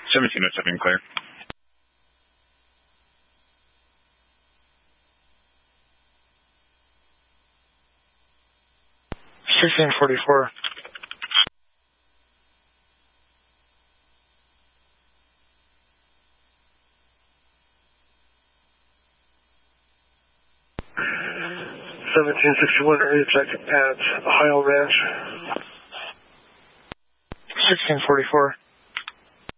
1707 clear. 1644. area check at Ohio Ranch. 1644.